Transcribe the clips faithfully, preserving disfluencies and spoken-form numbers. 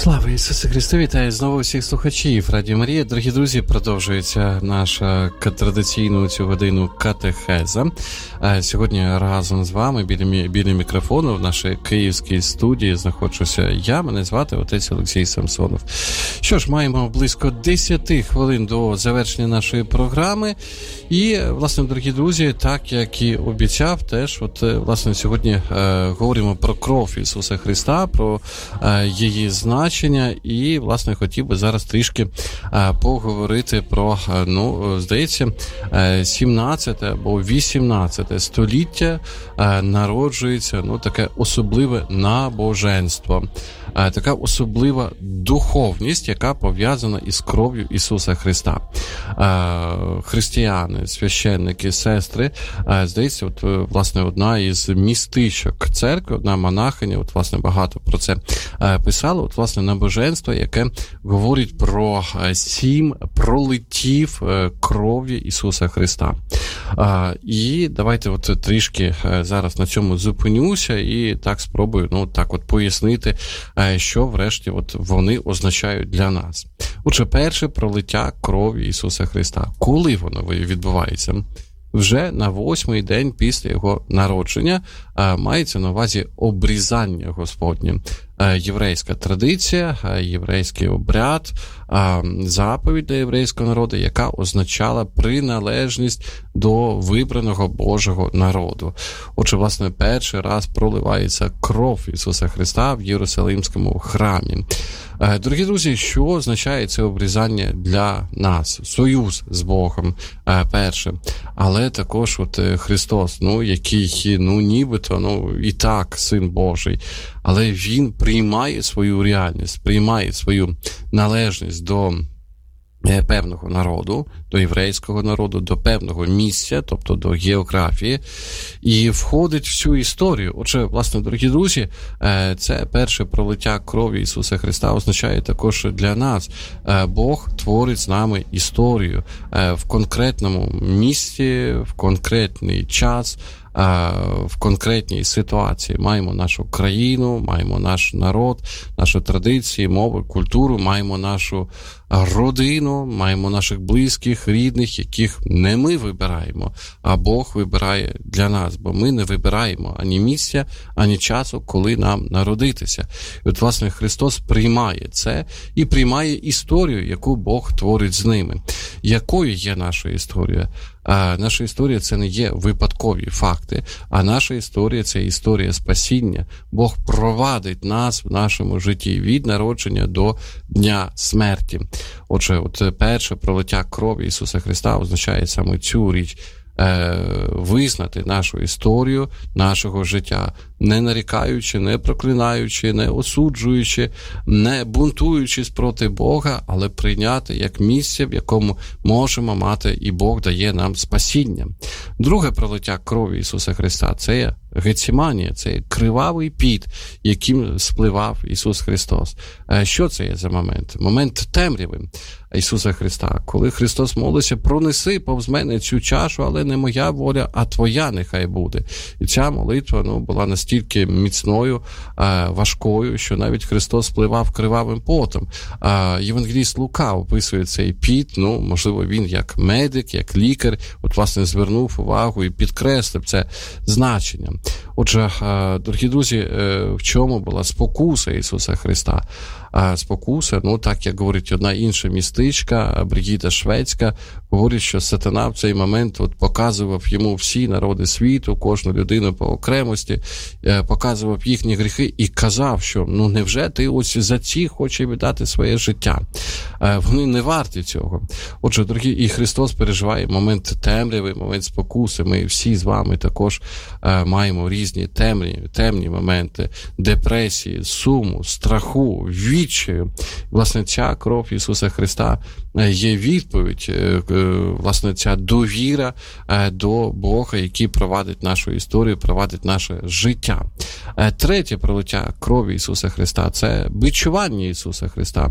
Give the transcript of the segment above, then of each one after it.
Слава Ісусу Христу! Вітаю знову всіх слухачів Радіо Марія. Дорогі друзі, продовжується наша традиційну цю годину катехеза. Сьогодні разом з вами біля, біля мікрофону в нашій київській студії знаходжуся я. Мене звати отець Олексій Самсонов. Що ж, маємо близько десять хвилин до завершення нашої програми. І, власне, дорогі друзі, так як і обіцяв, теж, от, власне, сьогодні е, говоримо про кров Ісуса Христа, про е, її значення, і, власне, хотів би зараз трішки е, поговорити про, е, ну, здається, е, сімнадцяте або вісімнадцяте століття е, народжується, ну, таке особливе набоженство, е, така особлива духовність, яка пов'язана із кров'ю Ісуса Христа. Е, християни, священники, сестри, здається, от, власне, одна із містичок церкви, одна монахиня, от, власне, багато про це писала, от, власне, набоженство, яке говорить про сім пролиттів крові Ісуса Христа. І давайте от трішки зараз на цьому зупинюся і так спробую, ну, так от пояснити, що, врешті, от вони означають для нас. Отже, перше пролиття крові Ісуса Христа. Коли воно відбувається? Вже на восьмий день після його народження мається на увазі обрізання Господнє. Єврейська традиція, єврейський обряд, заповідь для єврейського народу, яка означала приналежність до вибраного Божого народу. Отже, власне, перший раз проливається кров Ісуса Христа в Єрусалимському храмі. Дорогі друзі, що означає це обрізання для нас? Союз з Богом, перше. Але також от Христос, ну, який, ну, нібито, ну, і так, Син Божий, але Він приймає свою реальність, приймає свою належність до певного народу, до єврейського народу, до певного місця, тобто до географії, і входить в цю історію. Отже, власне, дорогі друзі, це перше пролиття крові Ісуса Христа означає також для нас. Бог творить з нами історію в конкретному місці, в конкретний час, в конкретній ситуації. Маємо нашу країну, маємо наш народ, наші традиції, мови, культуру, маємо нашу родину, маємо наших близьких, рідних, яких не ми вибираємо, а Бог вибирає для нас, бо ми не вибираємо ані місця, ані часу, коли нам народитися. І от, власне, Христос приймає це і приймає історію, яку Бог творить з ними. Якою є наша історія? А наша історія – це не є випадкові факти, а наша історія – це історія спасіння. Бог провадить нас в нашому житті від народження до дня смерті. Отже, от перше пролиття крові Ісуса Христа означає саме цю річ. Визнати нашу історію, нашого життя, не нарікаючи, не проклинаючи, не осуджуючи, не бунтуючись проти Бога, але прийняти як місце, в якому можемо мати, і Бог дає нам спасіння. Друге пролиття крові Ісуса Христа – це Гециманія, це кривавий піт, яким спливав Ісус Христос. Що це є за момент? Момент темряви Ісуса Христа. Коли Христос молився: пронеси повз мене цю чашу, але не моя воля, а твоя нехай буде. І ця молитва, ну, була настільки міцною, важкою, що навіть Христос спливав кривавим потом. Євангеліст Лука описує цей піт, ну, можливо, він як медик, як лікар, от, власне, звернув увагу і підкреслив це значення. Отже, дорогі друзі, в чому була спокуса Ісуса Христа? Спокуса, ну, так як говорить одна інша містичка, Бригіда Шведська, говорить, що сатана в цей момент от показував йому всі народи світу, кожну людину по окремості, показував їхні гріхи і казав, що, ну, невже ти ось за ці хочеш віддати своє життя? Вони не варті цього. Отже, дорогі, і Христос переживає момент темряви, момент спокуси. Ми всі з вами також маємо різні темні, темні моменти депресії, суму, страху, відчаю. Власне, ця кров Ісуса Христа є відповідь, власне, ця довіра до Бога, який провадить нашу історію, провадить наше життя. Третє пролиття крові Ісуса Христа – це бичування Ісуса Христа.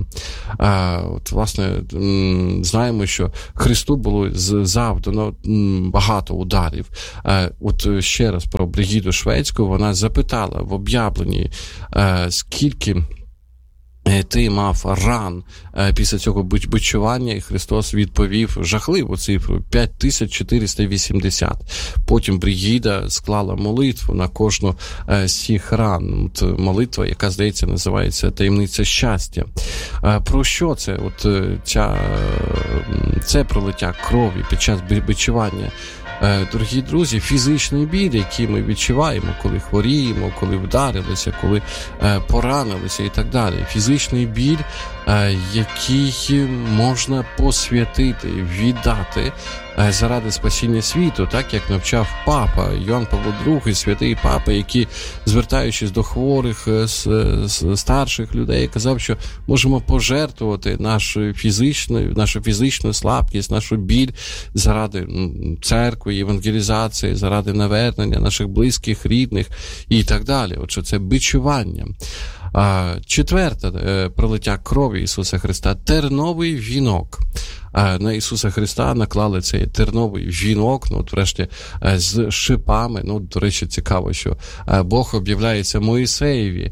От, власне, знаємо, що Христу було завдано багато ударів. От ще раз про Бригіду Шведську, вона запитала в об'явленні, скільки ти мав ран після цього бичування, і Христос відповів жахливу цифру – п'ять тисяч чотириста вісімдесят. Потім Бригіда склала молитву на кожну з цих ран. От молитва, яка, здається, називається «Таємниця щастя». Про що це? От ця, це пролиття крові під час бичування. Дорогі друзі, фізичний біль, який ми відчуваємо, коли хворіємо, коли вдарилися, коли поранилися і так далі. Фізичний біль, який можна посвятити, віддати заради спасіння світу, так як навчав папа Йоанн Павло другий, святий папа, який, звертаючись до хворих, старших людей, казав, що можемо пожертвувати нашу фізичну, нашу фізичну слабкість, нашу біль заради церкви, евангелізації, заради навернення наших близьких, рідних і так далі. Отже, це бичування. Четверте пролиття крові Ісуса Христа – терновий вінок. На Ісуса Христа наклали цей терновий вінок, ну, от врешті, з шипами. Ну, до речі, цікаво, що Бог об'являється Моїсеєві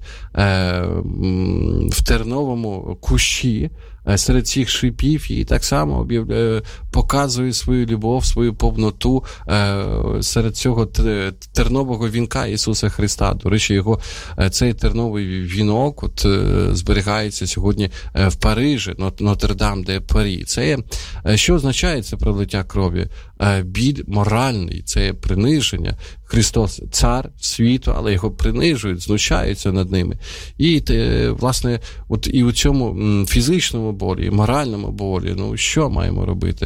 в терновому кущі, серед цих шипів, і так само показує свою любов, свою повноту серед цього тернового вінка Ісуса Христа. До речі, його цей терновий вінок от зберігається сьогодні в Парижі, Нотр-Дам де Парі. Це що означає це пролиття крові? Біль моральний, це приниження. Христос цар світу, але його принижують, знущаються над ними. І, власне, от і у цьому фізичному болі, і моральному болі, ну, що маємо робити?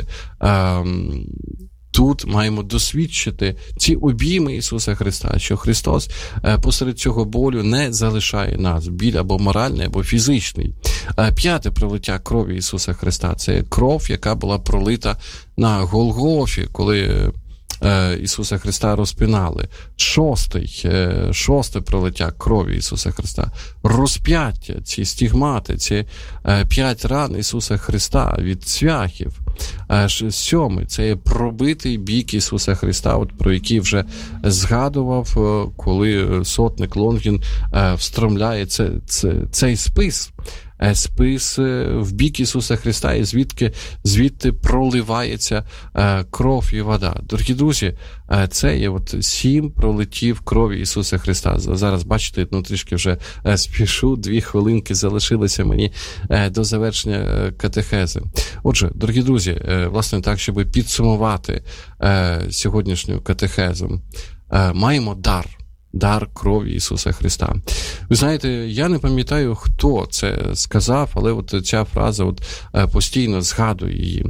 Тут маємо досвідчити ці обійми Ісуса Христа, що Христос посеред цього болю не залишає нас, біль або моральний, або фізичний. П'яте пролиття крові Ісуса Христа – це кров, яка була пролита на Голгофі, коли Ісуса Христа розпинали. Шостий, шосте пролиття крові Ісуса Христа. Розп'яття, ці стігмати, ці п'ять ран Ісуса Христа від цвяхів. Сьомий – це пробитий бік Ісуса Христа, от про який вже згадував, коли сотник Лонгін встромляє це, це, цей спис. Спис в бік Ісуса Христа, і звідки, звідти проливається кров і вода. Дорогі друзі, це є от сім пролиттів крові Ісуса Христа. Зараз, бачите, ну, трішки вже спішу, дві хвилинки залишилися мені до завершення катехези. Отже, дорогі друзі, власне, так, щоб підсумувати сьогоднішню катехезу, маємо дар. Дар крові Ісуса Христа. Ви знаєте, я не пам'ятаю, хто це сказав, але от ця фраза от постійно згадує її.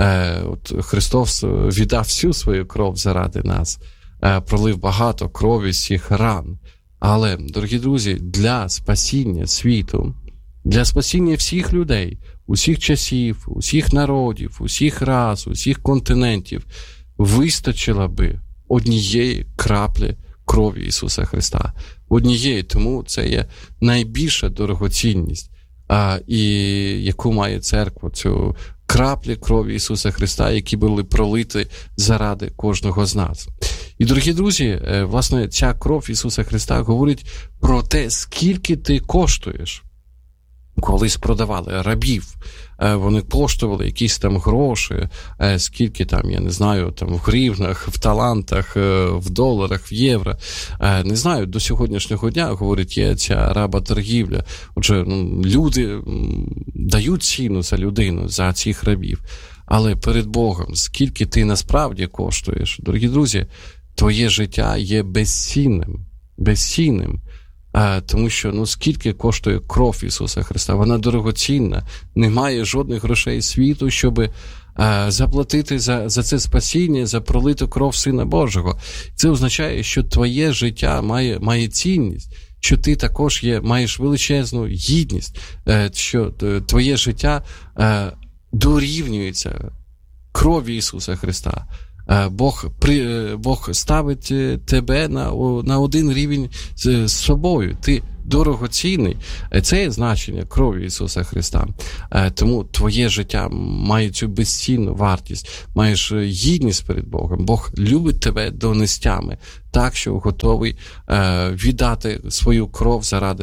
От Христос віддав всю свою кров заради нас, пролив багато крові з цих ран. Але, дорогі друзі, для спасіння світу, для спасіння всіх людей, усіх часів, усіх народів, усіх рас, усіх континентів, вистачило би однієї краплі крові Ісуса Христа. Однієї, тому це є найбільша дорогоцінність, а, і яку має церква, цю краплі крові Ісуса Христа, які були пролиті заради кожного з нас. І, дорогі друзі, власне, ця кров Ісуса Христа говорить про те, скільки ти коштуєш. Колись продавали рабів, вони коштували якісь там гроші, скільки там, я не знаю, там в гривнах, в талантах, в доларах, в євро. Не знаю, до сьогоднішнього дня, говорить, є ця работоргівля. Отже, ну, люди дають ціну за людину, за цих рабів. Але перед Богом, скільки ти насправді коштуєш, дорогі друзі, твоє життя є безцінним, безцінним. А, тому що, ну, скільки коштує кров Ісуса Христа? Вона дорогоцінна, немає жодних грошей світу, щоб а, заплатити за, за це спасіння, за пролиту кров Сина Божого. Це означає, що твоє життя має, має цінність, що ти також є, маєш величезну гідність, що твоє життя а, дорівнюється крові Ісуса Христа. Бог, при, Бог ставить тебе на, на один рівень з, з собою. Ти дорогоцінний. Це є значення крові Ісуса Христа. Тому твоє життя має цю безцінну вартість. Маєш гідність перед Богом. Бог любить тебе донестями, так, що готовий віддати свою кров заради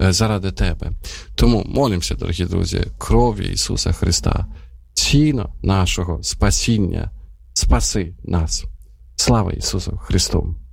заради тебе. Тому молимося, дорогі друзі, кров'ю Ісуса Христа, ціно нашого спасіння, спаси нас. Слава Ісусу Христу!